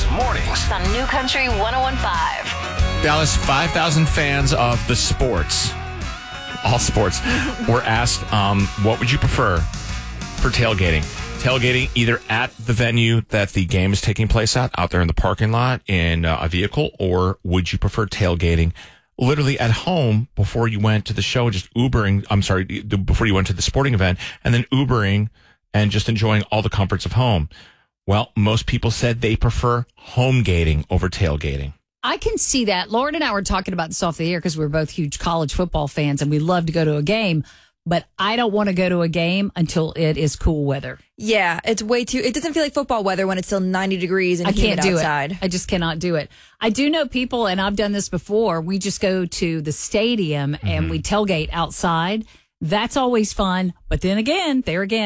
Mornings on New Country 101.5. Dallas, 5,000 fans of the sports, all sports, were asked, what would you prefer for tailgating? Tailgating either at the venue that the game is taking place at, out there in the parking lot in a vehicle, or would you prefer tailgating literally at home before you went to the show, just Ubering, before you went to the sporting event, and then Ubering and just enjoying all the comforts of home? Well, most people said they prefer home gating over tailgating. I can see that. Lauren and I were talking about this off the air because we're both huge college football fans and we love to go to a game, but I don't want to go to a game until it is cool weather. Yeah, it's way too, it doesn't feel like football weather when it's still 90 degrees and I can't do outside. it. I just cannot do it. I do know people, and I've done this before, we just go to the stadium and we tailgate outside. That's always fun. But then again,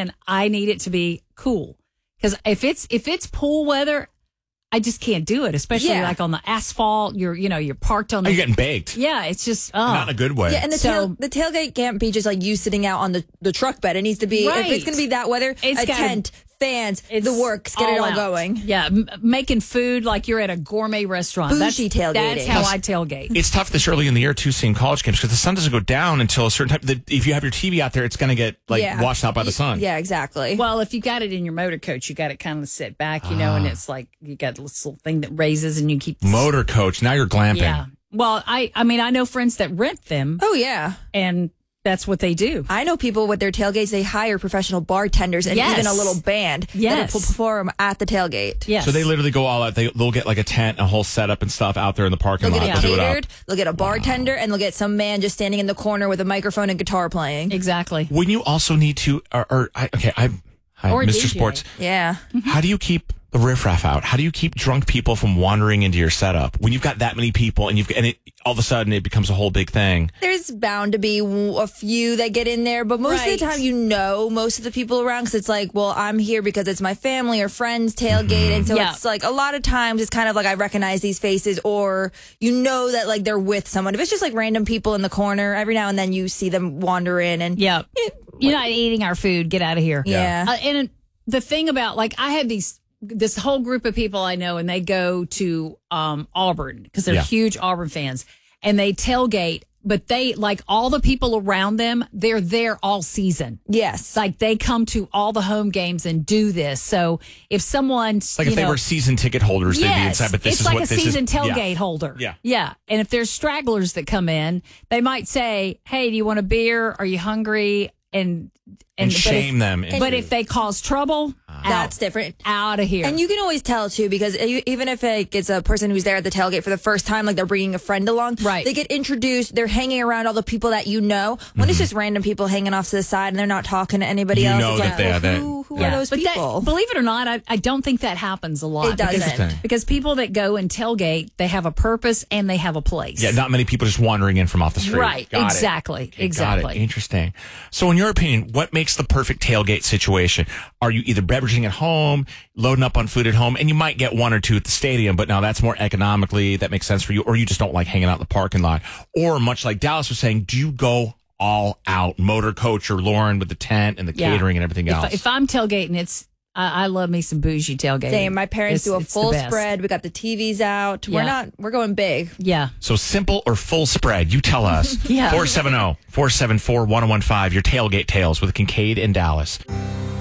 I need it to be cool. Because if it's pool weather, I just can't do it, especially like on the asphalt. You're parked on the. You're getting baked. Yeah, it's just not in a good way. Yeah, and the tailgate can't be just like you sitting out on the truck bed. It needs to be if it's going to be that weather. It's a tent, fans, the works, get it all going. Yeah, making food like you're at a gourmet restaurant. Bougie tailgating. That's how I tailgate. It's tough this early in the year too, seeing college games because the sun doesn't go down until a certain time. If you have your TV out there, it's going to get washed out by the sun. Yeah, exactly. Well, if you got it in your motor coach, you got it kind of set back, and it's like you got this little thing that raises and you keep motor coach. Now you're glamping. Yeah. Well, I mean, I know friends that rent them. Oh yeah, and that's what they do. I know people with their tailgates, they hire professional bartenders and even a little band that will perform at the tailgate. Yes. So they literally go all out. They'll get like a tent, a whole setup and stuff out there in the parking lot. They'll get catered, they'll get a bartender, and they'll get some man just standing in the corner with a microphone and guitar playing. Exactly. When you also need to, Or Mr. DJ. Sports. Yeah. How do you keep the riffraff out? How do you keep drunk people from wandering into your setup when you've got that many people and all of a sudden it becomes a whole big thing? There's bound to be a few that get in there, but most of the time most of the people around because it's like, well, I'm here because it's my family or friends tailgate, and so it's like a lot of times it's kind of like I recognize these faces, or that like they're with someone. If it's just like random people in the corner, every now and then you see them wander in and you're not eating our food. Get out of here. Yeah. And the thing about I had this whole group of people I know, and they go to Auburn because they're huge Auburn fans, and they tailgate, but they all the people around them, they're there all season. Yes. They come to all the home games and do this. So if someone's if they were season ticket holders, they'd be inside, but this is what this is. It's like a season tailgate holder. Yeah. Yeah. And if there's stragglers that come in, they might say, hey, do you want a beer? Are you hungry? And shame them. But if they cause trouble, that's different. Out of here. And you can always tell, too, because even if it's a person who's there at the tailgate for the first time, they're bringing a friend along, right? They get introduced, they're hanging around all the people that you know. When it's just random people hanging off to the side and they're not talking to anybody else, it's like, who are those people? Believe it or not, I don't think that happens a lot. It doesn't. Because people that go and tailgate, they have a purpose and they have a place. Yeah, not many people just wandering in from off the street. Right, exactly. Got it. Interesting. So in your opinion, what makes the perfect tailgate situation? Are you either beveraging at home, loading up on food at home, and you might get one or two at the stadium, but now that's more economically, that makes sense for you, or you just don't like hanging out in the parking lot? Or much like Dallas was saying, do you go all out, motor coach or Lauren with the tent and the catering and everything else? If I'm tailgating, I love me some bougie tailgating. Same. My parents do a full spread. We got the TVs out. Yeah. We're going big. Yeah. So simple or full spread? You tell us. Yeah. 470-474-1015, your tailgate tales with Kincaid in Dallas.